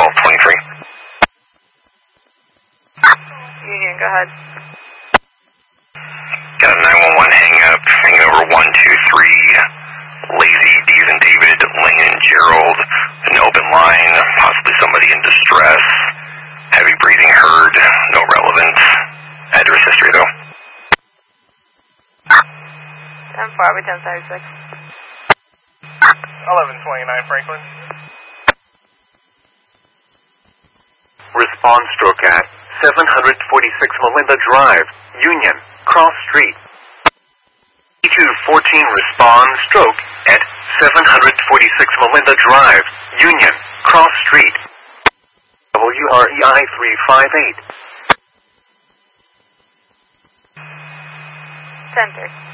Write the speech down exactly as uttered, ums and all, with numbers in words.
twelve twenty-three. Union, go ahead. Got a nine one one hang up, hanging over one two three, Lazy, D's and David, Lane and Gerald, an open line, possibly somebody in distress, heavy breathing heard, no relevance, address history though. ten four, I'll be ten thirty-six. eleven twenty-nine Franklin. Response stroke at seven forty-six Melinda Drive, Union, Cross Street. E two fourteen respond stroke at seven forty-six Melinda Drive, Union, Cross Street. W R E I three five eight. Center.